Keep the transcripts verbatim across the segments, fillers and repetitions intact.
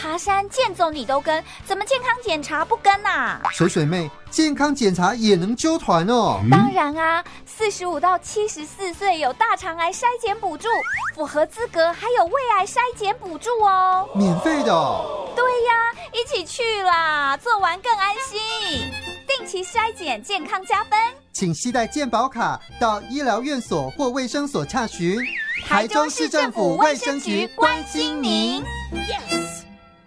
爬山健走你都跟，怎么健康检查不跟啊？ 水水妹，健康检查也能揪团哦？ 嗯、当然啊，四十五到七十四岁有大肠癌筛检补助，符合资格还有胃癌筛检补助哦， 免费的哦。 对呀，一起去啦，做完更安心。定期筛检，健康加分。 请携带健保卡到医疗院所或卫生所洽询。 台中市政府卫生局关心您。 Yes。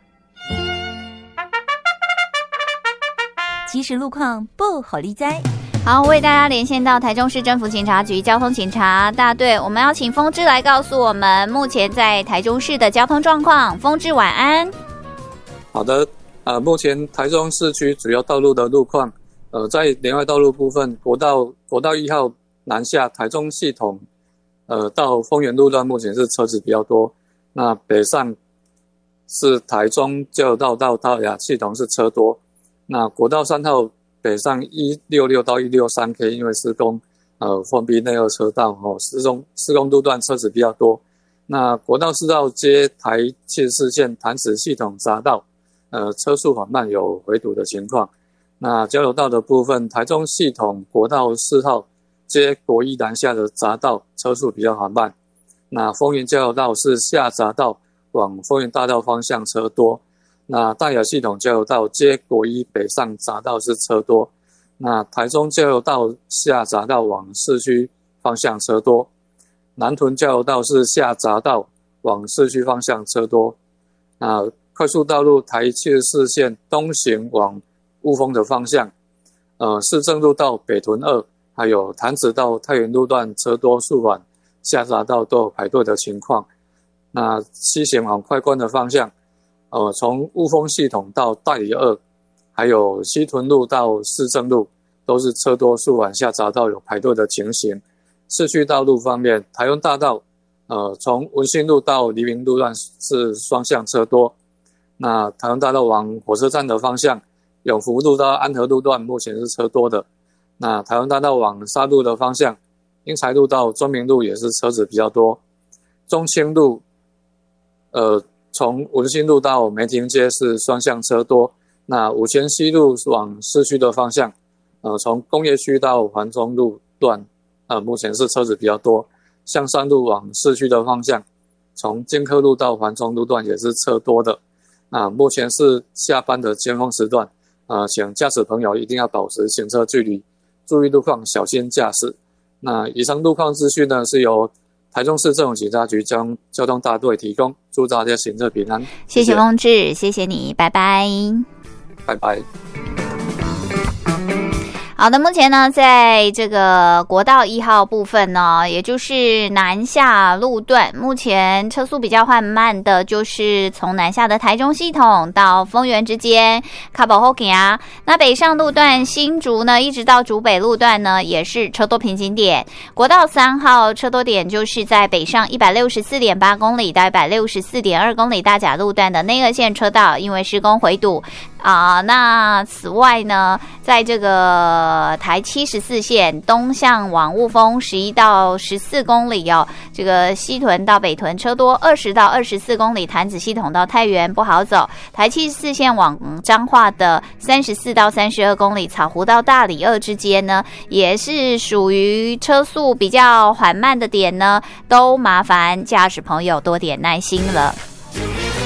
即时路况不好利哉。 好，为大家连线到台中市政府警察局交通警察大队，我们要请风之来告诉我们目前在台中市的交通状况。风之晚安。 好的，呃，目前台中市区主要道路的路况，呃，在联外道路部分，国道国道一号南下台中系统，呃，到丰原路段目前是车子比较多。那北上是台中交流道到大雅系统是车多。那国道三号北上一六六到一六三 K， 因为施工，呃，封闭内二车道哦，施工施工路段车子比较多。那国道四号接台七十四线潭子系统匝道，呃，车速缓慢，有回堵的情况。那交流道的部分，台中系统国道四号接国一南下的匝道，车速比较缓慢。那丰原交流道是下匝道往丰原大道方向车多。那大雅系统交流道接国一北上匝道是车多。那台中交流道下匝道往市区方向车多。南屯交流道是下匝道往市区方向车多。那快速道路台七十四线东行往雾峰的方向，呃，市政路到北屯二，还有潭子到太原路段车多速缓，下匝道都有排队的情况。那西行往快关的方向，呃，从雾峰系统到大里二，还有西屯路到市政路，都是车多速缓，下匝道有排队的情形。市区道路方面，台湾大道，呃，从文心路到黎明路段是双向车多。那台湾大道往火车站的方向，永福路到安和路段目前是车多的。那台湾大道往沙路的方向，英才路到中明路也是车子比较多。中清路，呃，从文心路到梅亭街是双向车多。那五权西路往市区的方向，呃，从工业区到环中路段，呃，目前是车子比较多。向山路往市区的方向，从金科路到环中路段也是车多的。那目前是下班的尖峰时段，呃，请驾驶朋友一定要保持行车距离，注意路况，小心驾驶。那以上路况资讯呢，是由台中市政府警察局交通交通大队提供，祝大家行车平安。 谢谢风志，谢谢你，拜拜， 拜拜。 好的，目前呢，在这个国道一号部分呢，也就是南下路段，目前车速比较缓慢的，就是从南下的台中系统到丰原之间，卡保后行。那北上路段新竹呢，一直到竹北路段呢，也是车多瓶颈点。国道三号车多点就是在北上一百六十四点八公里到一百六十四点二公里大甲路段的内二线车道，因为施工回堵啊、呃。那此外呢，在这个呃，台七十四线东向往雾峰十一到十四公里哦，这个西屯到北屯车多，二十到二十四公里，潭子系统到太原不好走。台七十四线往彰化的三十四到三十二公里，草湖到大里二之间呢，也是属于车速比较缓慢的点呢，都麻烦驾驶朋友多点耐心了。